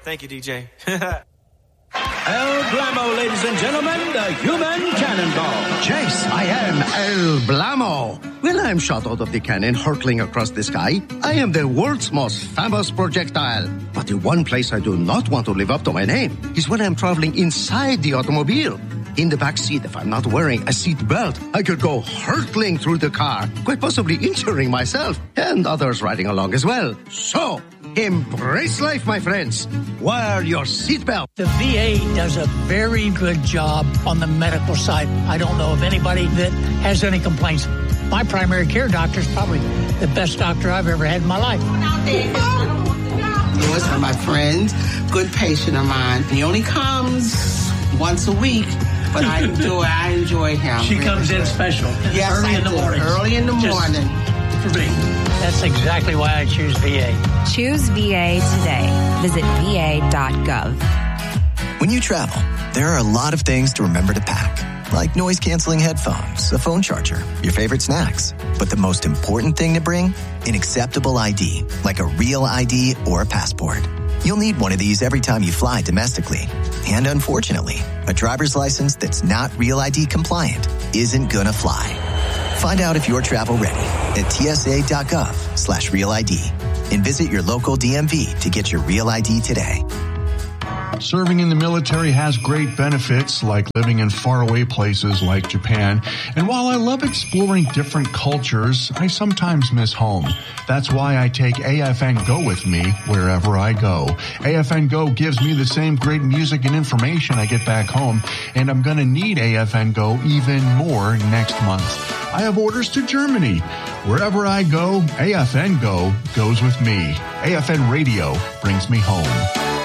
Thank you, DJ. El Blamo, ladies and gentlemen, the human cannonball. Chase, I am El Blamo. When I am shot out of the cannon hurtling across the sky, I am the world's most famous projectile. But the one place I do not want to live up to my name is when I'm traveling inside the automobile. In the back seat, if I'm not wearing a seat belt, I could go hurtling through the car, quite possibly injuring myself and others riding along as well. So, embrace life, my friends. Wear your seatbelt. The VA does a very good job on the medical side. I don't know of anybody that has any complaints. My primary care doctor is probably the best doctor I've ever had in my life. Lewis, one of my friends, good patient of mine. He only comes once a week, but I enjoy him. She comes in special. Yes, early in the morning. Early in the morning. For me. That's exactly why I choose VA. Choose VA today. Visit va.gov. When you travel, there are a lot of things to remember to pack, like noise-canceling headphones, a phone charger, your favorite snacks. But the most important thing to bring? An acceptable ID, like a real ID or a passport. You'll need one of these every time you fly domestically. And unfortunately, a driver's license that's not Real ID compliant isn't gonna fly. Find out if you're travel ready at tsa.gov/real ID and visit your local DMV to get your Real ID today. Serving in the military has great benefits, like living in faraway places like Japan. And while I love exploring different cultures, I sometimes miss home. That's why I take AFN Go with me wherever I go. AFN Go gives me the same great music and information I get back home, and I'm going to need AFN Go even more next month. I have orders to Germany. Wherever I go, AFN Go goes with me. AFN Radio brings me home.